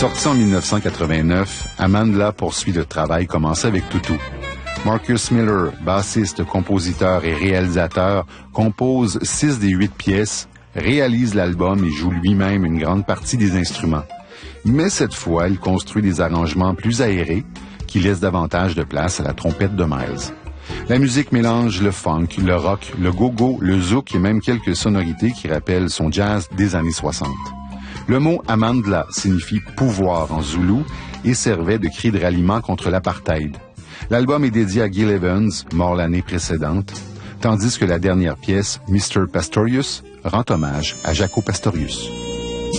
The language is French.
Sorti en 1989, Amandla poursuit le travail commencé avec Tutu. Marcus Miller, bassiste, compositeur et réalisateur, compose 6 des 8 pièces, réalise l'album et joue lui-même une grande partie des instruments. Mais cette fois, il construit des arrangements plus aérés qui laissent davantage de place à la trompette de Miles. La musique mélange le funk, le rock, le go-go, le zouk et même quelques sonorités qui rappellent son jazz des années 60. Le mot Amandla signifie pouvoir en zoulou et servait de cri de ralliement contre l'apartheid. L'album est dédié à Gil Evans, mort l'année précédente, tandis que la dernière pièce, Mr. Pastorius, rend hommage à Jaco Pastorius.